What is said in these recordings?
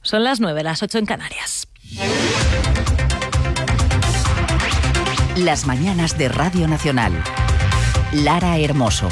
Son las 9, las 8 en Canarias. Las mañanas de Radio Nacional. Lara Hermoso.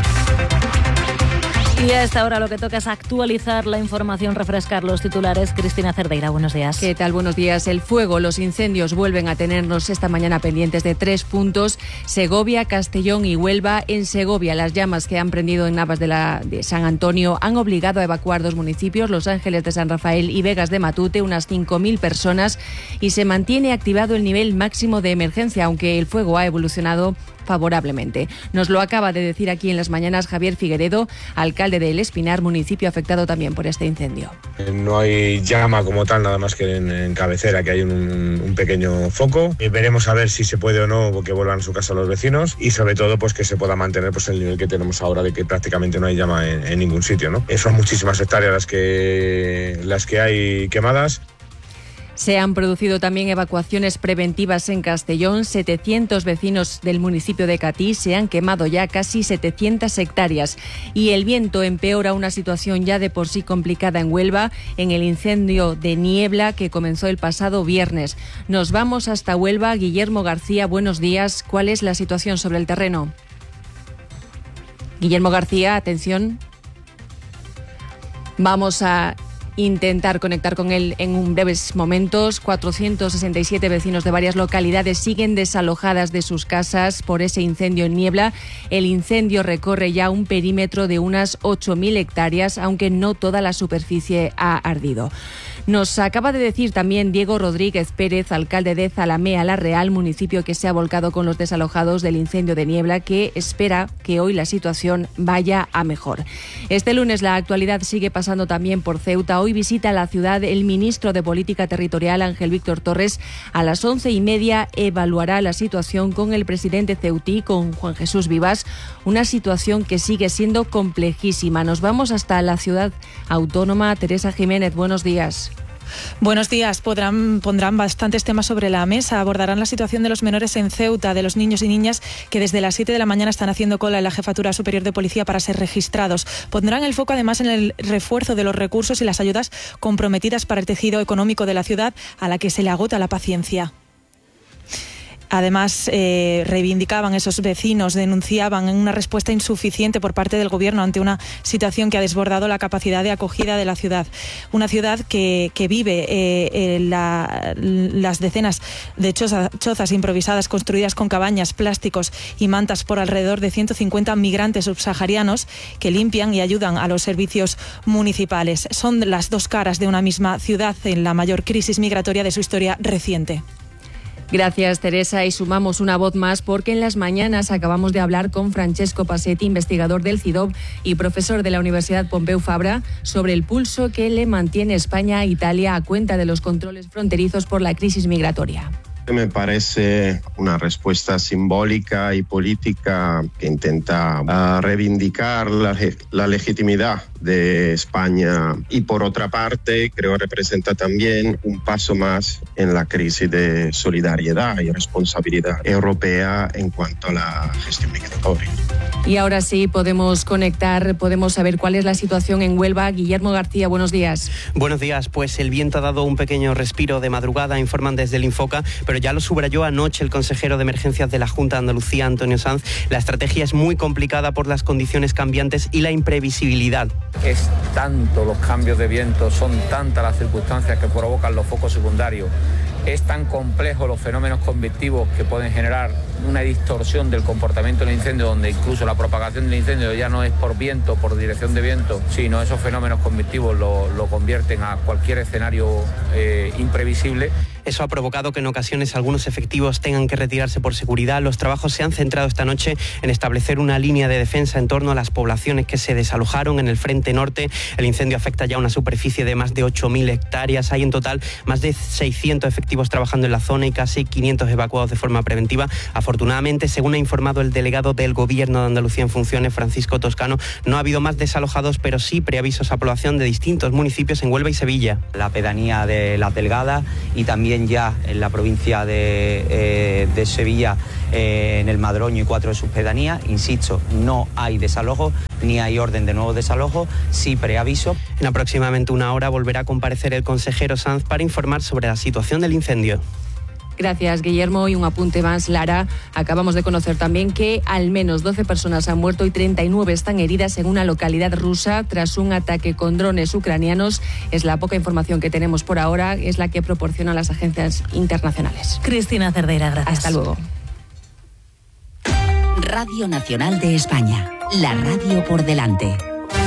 Y a esta hora lo que toca es actualizar la información, refrescar los titulares. Cristina Cerdeira, buenos días. ¿Qué tal? Buenos días. El fuego, los incendios vuelven a tenernos esta mañana pendientes de 3 puntos: Segovia, Castellón y Huelva. En Segovia, las llamas que han prendido en Navas de San Antonio han obligado a evacuar 2 municipios, Los Ángeles de San Rafael y Vegas de Matute, unas 5.000 personas, y se mantiene activado el nivel máximo de emergencia, aunque el fuego ha evolucionado favorablemente. Nos lo acaba de decir aquí en las mañanas Javier Figueredo, alcalde de El Espinar, municipio afectado también por este incendio. No hay llama como tal, nada más que en cabecera, que hay un pequeño foco. Veremos a ver si se puede o no que vuelvan a su casa los vecinos, y sobre todo pues que se pueda mantener pues el nivel que tenemos ahora de que prácticamente no hay llama en ningún sitio, ¿no? Son muchísimas hectáreas las que hay quemadas. Se han producido también evacuaciones preventivas en Castellón. 700 vecinos del municipio de Catí, se han quemado ya casi 700 hectáreas. Y el viento empeora una situación ya de por sí complicada en Huelva, en el incendio de niebla que comenzó el pasado viernes. Nos vamos hasta Huelva. Guillermo García, buenos días. ¿Cuál es la situación sobre el terreno? Guillermo García, atención. Vamos a intentar conectar con él en un breves momentos. 467 vecinos de varias localidades siguen desalojadas de sus casas por ese incendio en niebla. El incendio recorre ya un perímetro de unas 8.000 hectáreas, aunque no toda la superficie ha ardido. Nos acaba de decir también Diego Rodríguez Pérez, alcalde de Zalamea la Real, municipio que se ha volcado con los desalojados del incendio de niebla, que espera que hoy la situación vaya a mejor. Este lunes la actualidad sigue pasando también por Ceuta. Hoy visita la ciudad el ministro de Política Territorial, Ángel Víctor Torres. A las 11:30 evaluará la situación con el presidente ceutí, con Juan Jesús Vivas, una situación que sigue siendo complejísima. Nos vamos hasta la ciudad autónoma. Teresa Jiménez, buenos días. Buenos días. Pondrán bastantes temas sobre la mesa. Abordarán la situación de los menores en Ceuta, de los niños y niñas que desde las 7 de la mañana están haciendo cola en la Jefatura Superior de Policía para ser registrados. Pondrán el foco además en el refuerzo de los recursos y las ayudas comprometidas para el tejido económico de la ciudad, a la que se le agota la paciencia. Además, reivindicaban esos vecinos, denunciaban una respuesta insuficiente por parte del Gobierno ante una situación que ha desbordado la capacidad de acogida de la ciudad. Una ciudad que vive las decenas de chozas improvisadas construidas con cabañas, plásticos y mantas por alrededor de 150 migrantes subsaharianos que limpian y ayudan a los servicios municipales. Son las dos caras de una misma ciudad en la mayor crisis migratoria de su historia reciente. Gracias, Teresa, y sumamos una voz más porque en las mañanas acabamos de hablar con Francesco Passetti, investigador del CIDOB y profesor de la Universidad Pompeu Fabra, sobre el pulso que le mantiene España a Italia a cuenta de los controles fronterizos por la crisis migratoria. Me parece una respuesta simbólica y política que intenta reivindicar la legitimidad de España, y por otra parte creo representa también un paso más en la crisis de solidaridad y responsabilidad europea en cuanto a la gestión migratoria. Y ahora sí podemos conectar, podemos saber cuál es la situación en Huelva. Guillermo García, buenos días. Buenos días, pues el viento ha dado un pequeño respiro de madrugada, informan desde el Infoca, pero ya lo subrayó anoche el consejero de Emergencias de la Junta de Andalucía, Antonio Sanz. La estrategia es muy complicada por las condiciones cambiantes y la imprevisibilidad. Es tanto los cambios de viento, son tantas las circunstancias que provocan los focos secundarios, es tan complejo los fenómenos convectivos que pueden generar una distorsión del comportamiento del incendio, donde incluso la propagación del incendio ya no es por viento, por dirección de viento, sino esos fenómenos convectivos lo convierten a cualquier escenario imprevisible. Eso ha provocado que en ocasiones algunos efectivos tengan que retirarse por seguridad. Los trabajos se han centrado esta noche en establecer una línea de defensa en torno a las poblaciones que se desalojaron en el frente norte. El incendio afecta ya una superficie de más de 8.000 hectáreas. Hay en total más de 600 efectivos trabajando en la zona y casi 500 evacuados de forma preventiva. Afortunadamente, según ha informado el delegado del Gobierno de Andalucía en funciones, Francisco Toscano, no ha habido más desalojados, pero sí preavisos a población de distintos municipios en Huelva y Sevilla. La pedanía de Las Delgadas y también ya en la provincia de Sevilla, en el Madroño y 4 de sus pedanías. Insisto, no hay desalojo. ni hay orden de nuevo desalojo, sí preaviso. En aproximadamente una hora volverá a comparecer el consejero Sanz para informar sobre la situación del incendio. Gracias, Guillermo. Y un apunte más, Lara. Acabamos de conocer también que al menos 12 personas han muerto y 39 están heridas en una localidad rusa tras un ataque con drones ucranianos. Es la poca información que tenemos por ahora, es la que proporcionan las agencias internacionales. Cristina Cerdeira, gracias. Hasta luego. Radio Nacional de España, la radio por delante.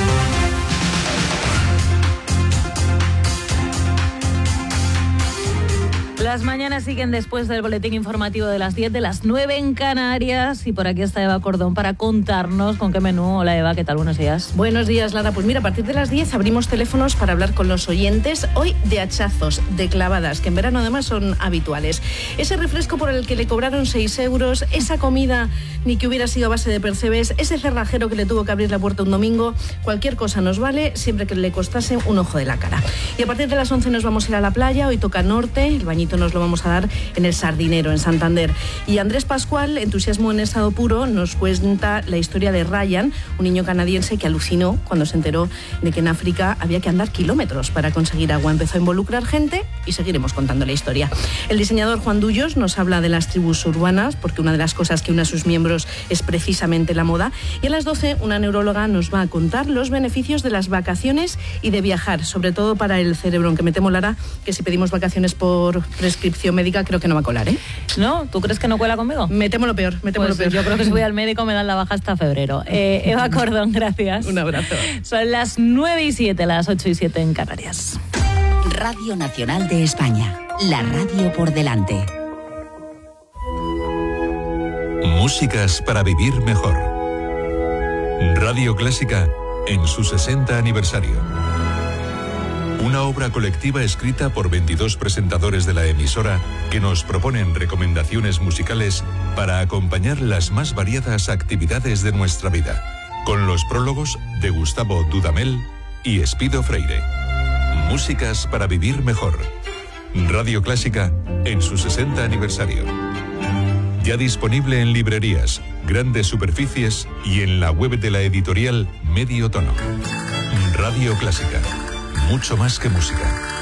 Las mañanas siguen después del boletín informativo de las 10, de las 9 en Canarias. Y por aquí está Eva Cordón para contarnos con qué menú. Hola Eva, ¿qué tal? Buenos días. Buenos días, Lara. Pues mira, a partir de las 10 abrimos teléfonos para hablar con los oyentes. Hoy de hachazos, de clavadas, que en verano además son habituales. Ese refresco por el que le cobraron 6 euros, esa comida ni que hubiera sido a base de percebes, ese cerrajero que le tuvo que abrir la puerta un domingo, cualquier cosa nos vale siempre que le costase un ojo de la cara. Y a partir de las 11 nos vamos a ir a la playa. Hoy toca norte, el bañito nos lo vamos a dar en el Sardinero, en Santander. Y Andrés Pascual, entusiasmo en estado puro, nos cuenta la historia de Ryan, un niño canadiense que alucinó cuando se enteró de que en África había que andar kilómetros para conseguir agua. Empezó a involucrar gente y seguiremos contando la historia. El diseñador Juan Dullos nos habla de las tribus urbanas, porque una de las cosas que une a sus miembros es precisamente la moda. Y a las 12, una neuróloga nos va a contar los beneficios de las vacaciones y de viajar, sobre todo para el cerebro, aunque me temo, Lara, que si pedimos vacaciones por prescripción médica creo que no va a colar, ¿eh? ¿No? ¿Tú crees que no cuela conmigo? Me temo lo peor, Yo creo que si voy al médico me dan la baja hasta febrero. Eva Cordón, gracias. Un abrazo. Son las 9:07, las 8:07 en Canarias. Radio Nacional de España, la radio por delante. Músicas para vivir mejor. Radio Clásica en su 60 aniversario. Una obra colectiva escrita por 22 presentadores de la emisora que nos proponen recomendaciones musicales para acompañar las más variadas actividades de nuestra vida, con los prólogos de Gustavo Dudamel y Espido Freire. Músicas para vivir mejor. Radio Clásica en su 60 aniversario. Ya disponible en librerías, grandes superficies y en la web de la editorial Medio Tono. Radio Clásica. Mucho más que música.